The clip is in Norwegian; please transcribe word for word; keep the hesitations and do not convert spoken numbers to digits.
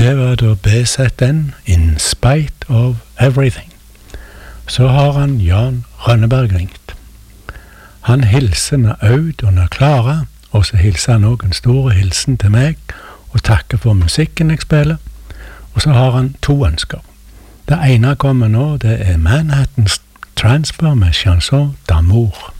Det var da B Z N, In Spite of Everything. Så har han Jan Rønneberg ringt. Han hilser med Aud og Klara, og så hilser han også en stor hilsen til meg, og takker for musikken jeg spiller. Og så har han to ønsker. Det ene kommer nå, det er Manhattan Transfer med Chanson d'Amour.